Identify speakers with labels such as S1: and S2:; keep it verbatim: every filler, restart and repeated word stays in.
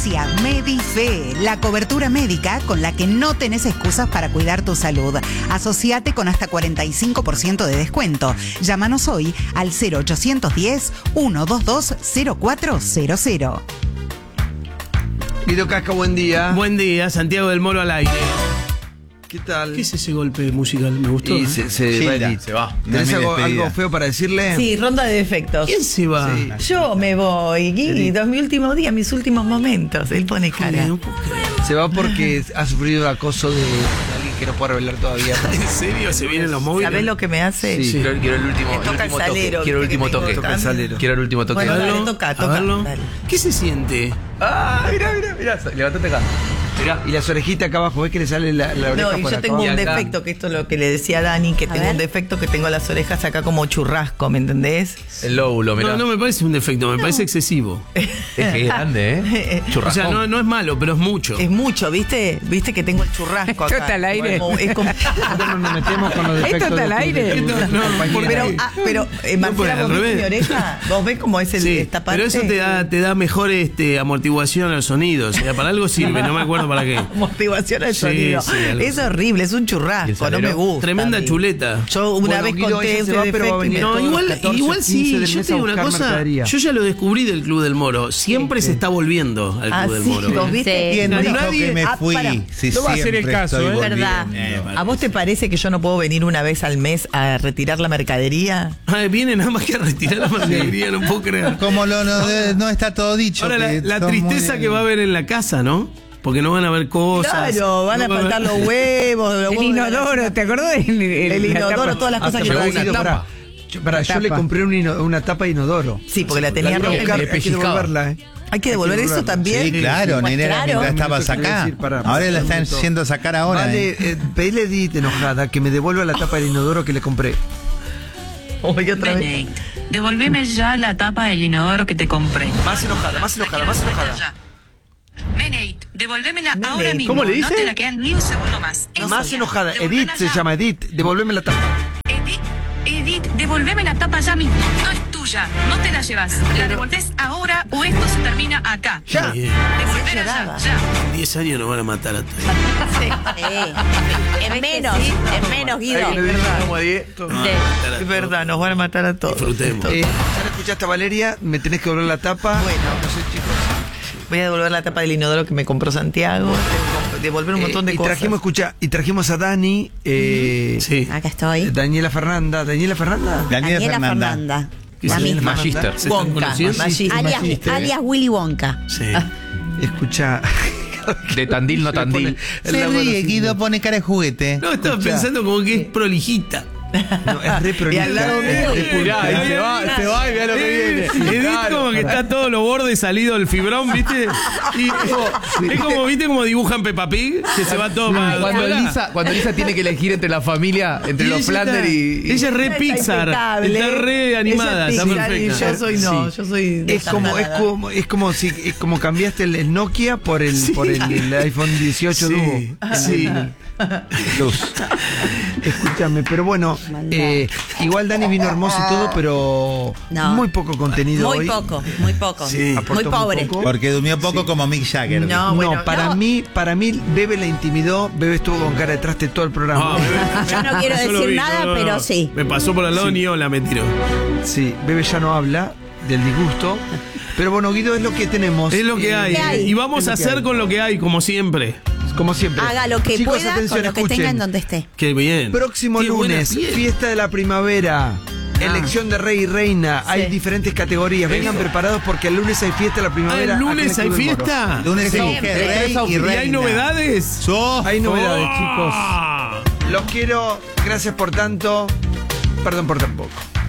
S1: Medife, la cobertura médica con la que no tenés excusas para cuidar tu salud. Asociate con hasta cuarenta y cinco por ciento de descuento. Llámanos hoy al cero ochocientos diez, ciento veintidós, cero cuatro cero cero.
S2: Guido Casca, buen día.
S3: Buen día, Santiago del Moro al aire.
S2: ¿Qué tal?
S3: ¿Qué es ese golpe musical? Me gustó.
S2: Y
S3: ¿eh?
S2: se, se, va, Edith.
S4: se va.
S2: ¿Tenés algo, algo feo para decirle?
S5: Sí, ronda de defectos.
S3: ¿Quién se va?
S2: Sí.
S5: Yo me voy, Guido, mi último día, mis últimos momentos. Él pone cara.
S3: No puedo creer.
S2: Se va porque ha sufrido acoso de alguien que no puedo revelar todavía.
S3: ¿En serio? ¿Se vienen los móviles?
S5: ¿Sabés lo que me hace?
S2: Sí.
S4: Quiero, quiero el último,
S5: Me
S4: el
S5: toca
S4: último
S5: el
S4: toque.
S5: salero,
S4: Quiero el
S5: viste
S4: último
S5: que tengo
S4: toque.
S5: toca el
S2: salero.
S4: Quiero el último toque.
S5: Bueno,
S3: A
S5: dale,
S3: verlo,
S5: toca,
S3: a
S5: toca,
S3: verlo.
S5: dale.
S3: ¿Qué se siente?
S4: Ah, mira, mira, mira. Levantate acá. Mirá.
S2: Y las orejitas acá abajo, ¿ves que le sale la, la oreja
S5: No, y
S2: por
S5: yo
S2: acá
S5: tengo
S2: abajo?
S5: un
S4: acá.
S5: defecto, que esto es lo que le decía a Dani, que
S1: A
S5: tengo
S1: ver.
S5: un defecto que tengo las orejas acá como churrasco, ¿me entendés?
S4: El lóbulo, mirá.
S3: No, no me parece un defecto, me parece excesivo.
S4: Es que es grande, ¿eh?
S3: O
S4: Churrascón.
S3: sea, no, no es malo, pero es mucho.
S5: Es mucho, ¿viste? ¿Viste que tengo el churrasco acá?
S6: Esto está al aire.
S5: Como- es como-
S2: Nosotros nos metemos con los defectos
S6: está al
S2: de tu-
S6: aire.
S2: de tu
S3: Esto- no,
S2: compañera.
S3: porque-
S5: pero, ah, pero eh,
S3: No, pues,
S5: Marcela,
S3: al
S5: ¿vos viste
S3: revés.
S5: mi oreja? ¿Vos ves cómo es el,
S3: Sí,
S5: esta parte?
S3: pero eso te da, te da mejor este, amortiguación al sonido. O sea, para algo sirve, no me acuerdo para qué.
S5: Motivación al
S3: Sí,
S5: sonido.
S3: sí, algo
S5: Es horrible, es un
S4: ¿Y el
S5: churrasco, no
S4: salero?
S5: me gusta.
S3: Tremenda
S5: a mí.
S3: chuleta.
S5: Yo una
S2: Bueno,
S5: vez
S2: Guido,
S5: conté
S2: ella se
S5: ese
S2: va, pero va a
S5: defecto y me
S2: venir
S3: No,
S2: todos los
S3: igual,
S2: catorce,
S3: igual
S2: quince
S3: sí,
S2: del
S3: yo
S2: mes
S3: te
S2: a
S3: digo una
S2: buscar
S3: cosa,
S2: mercadería.
S3: yo ya lo descubrí del Club del Moro, siempre se está volviendo al Club
S5: Ah,
S3: del
S5: sí,
S3: Moro.
S5: ¿vos viste?
S6: Sí.
S5: ¿Quién
S3: No,
S5: dijo
S3: nadie-
S5: que me
S6: Ah,
S5: fui?
S6: para.
S5: Si
S6: No va a ser el
S5: siempre
S6: caso,
S5: estoy
S6: ¿eh?
S5: verdad.
S3: Eh,
S5: ¿A vos te parece que yo no puedo venir una vez al mes a retirar la mercadería?
S3: Ay, viene nada más que a retirar la mercadería, no puedo creer.
S6: Como lo, no, no está todo dicho.
S3: Ahora, la,
S6: que
S3: la
S6: son
S3: tristeza
S6: muy-
S3: que va a haber en la casa, ¿no? Porque no van a haber cosas.
S5: Claro, van
S3: no
S5: a
S3: va
S5: faltar
S3: haber-
S5: los huevos. los
S6: El
S5: huevos de la
S6: inodoro,
S5: cocina.
S6: ¿te acordás? El, el-
S5: El
S6: la
S5: inodoro,
S6: tapa?
S5: todas las cosas que
S2: Pero
S5: yo
S2: Guido,
S5: necesito.
S2: pará. Yo, pará, yo
S4: Tapa.
S2: le compré un ino- una tapa de inodoro.
S5: Sí, porque la tenía
S2: La tengo que
S5: rota.
S2: buscar,
S4: Le
S2: hay que
S4: pellizcaba.
S2: devolverla, ¿eh?
S5: Hay que devolver
S2: Hay que
S5: eso
S2: devolverla.
S5: también.
S6: Sí, claro,
S1: Pues
S6: nena,
S1: claro.
S6: mientras
S2: Un
S6: estabas
S2: minuto, quiero
S6: acá.
S2: decir, pará,
S6: Ahora
S2: un
S6: la están
S2: minuto.
S6: yendo a sacar ahora.
S2: Vale,
S6: ¿eh?
S2: eh, pedile a Edith enojada que me devuelva la tapa del inodoro que le compré.
S5: Hoy otra vez.
S7: Benedict, devolveme ya la tapa del inodoro que te compré.
S2: Más enojada, más enojada, más enojada.
S7: Ya. Benedict, devolvémela
S5: Benedict.
S7: ahora mismo.
S4: ¿Cómo le dice?
S7: No te la quedan ni un segundo más.
S2: Más
S7: Enseguida.
S2: enojada.
S7: Devolvémela
S2: Edith se
S7: ya.
S2: llama Edith. Devolveme la tapa.
S7: Edith, Edith, devolveme la tapa ya mismo. No es tuya, no te la llevas. La devolvés ahora o esto se termina acá.
S2: Ya.
S3: Bien.
S7: Devolvela ya, ya.
S3: En diez años nos van a matar a todos.
S1: En menos, en menos, Guido.
S2: Ahí me dijo,
S4: Como diez.
S3: Nos van a matar a
S5: Es verdad, nos van a matar a todos.
S3: Disfrutemos.
S2: Eh, ya la escuchaste a Valeria, me tenés que devolver la tapa.
S5: Bueno.
S2: no sé, chicos.
S5: Voy a devolver la tapa del inodoro que me compró Santiago. Tengo que devolver un montón de
S2: Eh, y
S5: cosas.
S2: trajimos, escucha, y trajimos a Dani, eh,
S3: Sí.
S1: Acá estoy.
S2: Daniela Fernanda. ¿Daniela Fernanda?
S6: Daniela Fernanda.
S1: Fernanda.
S3: ¿Qué
S1: La
S3: se llama?
S1: misma.
S4: Magister.
S3: ¿Se están
S5: Wonka.
S3: conociendo?
S5: Magister.
S1: Alias,
S6: Magister,
S1: alias Willy Wonka.
S3: Sí.
S2: Escucha.
S4: De Tandil, no Tandil.
S6: Se ríe, Guido pone cara de juguete.
S3: No, estaba pensando como que es prolijita.
S2: No, es re prolija.
S5: Y al lado
S2: es
S5: mío,
S2: re
S4: Mirá,
S2: pulcra.
S4: ahí se va, se va y mirá lo que viene.
S3: Edith
S4: Claro.
S3: como que está todo lo borde salido el fibrón, ¿viste? Y es como, ¿viste? Como dibujan Peppa Pig, que se va todo para
S4: Cuando
S3: afuera.
S4: Lisa, cuando Lisa tiene que elegir entre la familia, entre
S3: Y
S4: los
S3: ella
S4: Flanders
S3: está-
S4: y, y-
S3: Ella es re
S5: Está
S3: Pixar.
S5: impecable.
S3: Está re animada,
S5: Ella
S3: está
S5: es Pixar y
S3: perfecta.
S5: Yo soy no, yo soy.
S2: Es como, es como, es como si, es como cambiaste el, el Nokia por el, por el, el iPhone dieciocho
S3: Sí,
S2: Duo.
S3: sí.
S2: Escúchame, pero bueno, eh, igual Dani vino hermoso y todo, pero
S1: No.
S2: muy poco contenido
S1: Muy
S2: hoy.
S1: poco, muy poco.
S3: Sí.
S2: Aportó
S1: Muy pobre.
S2: poco.
S6: Porque durmió poco como Mick Jagger.
S5: No,
S2: No,
S5: bueno,
S2: para
S5: no.
S2: mí, para mí, Bebe la intimidó. Bebe estuvo con cara de traste todo el programa.
S3: Ah, bebé.
S1: Yo no quiero
S3: Yo lo
S1: decir
S3: vi,
S1: nada,
S3: no, no,
S1: pero
S3: no.
S1: sí.
S3: Me pasó por al lado ni hola, me tiró.
S2: Sí, Bebe ya no habla del disgusto. Pero bueno, Guido, es lo que tenemos.
S3: Es lo que
S2: Eh,
S3: hay.
S1: ¿Qué hay?
S3: Y vamos
S2: Es lo
S3: a
S2: que
S3: hacer
S2: hay.
S3: con lo que hay, como siempre.
S2: Como siempre.
S1: Haga lo que
S2: Chicos,
S1: pueda
S2: atención,
S1: con lo que
S2: escuchen.
S1: tenga en donde esté.
S3: Qué bien.
S2: Próximo
S3: Qué buena
S2: lunes,
S3: piel.
S2: fiesta de la primavera. Elección de rey y reina. Hay diferentes categorías. Vengan preparados porque el lunes hay fiesta de la
S3: Ah,
S2: primavera.
S3: ¿el lunes
S2: acá en
S3: hay
S2: el Club del Moro.
S3: fiesta?
S6: Lunes
S2: Sí.
S6: hay mujer, rey y
S3: ¿Y
S6: reina.
S3: hay novedades?
S6: So-
S2: Hay novedades,
S3: Ah.
S2: chicos. Los quiero. Gracias por tanto. Perdón por tan poco.